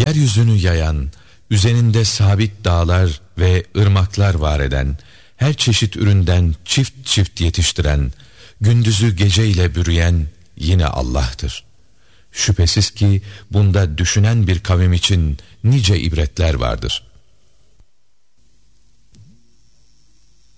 yeryüzünü yayan, üzerinde sabit dağlar ve ırmaklar var eden, her çeşit üründen çift çift yetiştiren, gündüzü geceyle bürüyen yine Allah'tır. Şüphesiz ki bunda düşünen bir kavim için nice ibretler vardır.